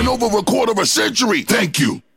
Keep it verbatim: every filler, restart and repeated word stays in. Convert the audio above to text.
been over a quarter of a century. Thank you.